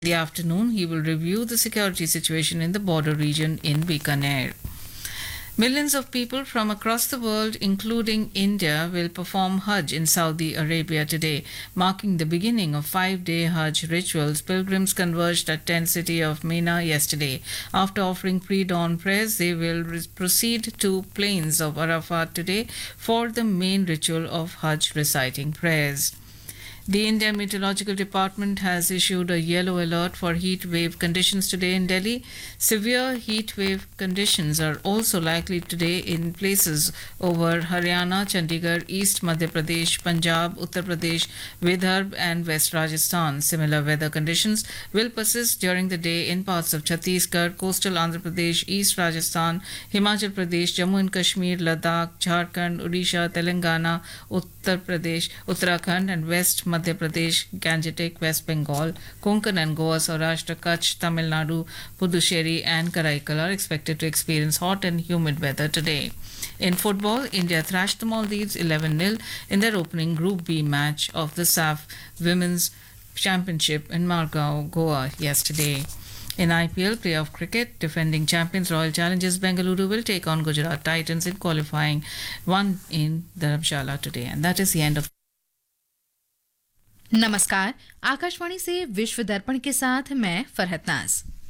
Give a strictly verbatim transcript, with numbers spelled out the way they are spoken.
the afternoon, he will review the security situation in the border region in Bikaner. Millions of people from across the world, including India, will perform Hajj in Saudi Arabia today, marking the beginning of five-day Hajj rituals. Pilgrims converged at tent city of Mina yesterday. After offering pre-dawn prayers, they will re- proceed to plains of Arafat today for the main ritual of Hajj reciting prayers. The India Meteorological Department has issued a yellow alert for heat wave conditions today in Delhi. Severe heat wave conditions are also likely today in places over Haryana, Chandigarh, East Madhya Pradesh, Punjab, Uttar Pradesh, Vidarbh and West Rajasthan. Similar weather conditions will persist during the day in parts of Chhattisgarh, coastal Andhra Pradesh, East Rajasthan, Himachal Pradesh, Jammu and Kashmir, Ladakh, Jharkhand, Odisha, Telangana, Uttar Pradesh, Uttarakhand and West Madhya Pradesh, Gangetic, West Bengal, Konkan and Goa, Saurashtra, Kutch, Tamil Nadu, Puducherry and Karaikal are expected to experience hot and humid weather today. In football, India thrashed the Maldives eleven nil in their opening Group B match of the S A F Women's Championship in Margao, Goa yesterday. In I P L playoff cricket, defending champions Royal Challengers Bengaluru will take on Gujarat Titans in qualifying one in Dharamshala today. And that is the end of नमस्कार, आकाशवाणी से विश्व दर्पण के साथ मैं फरहत नाज।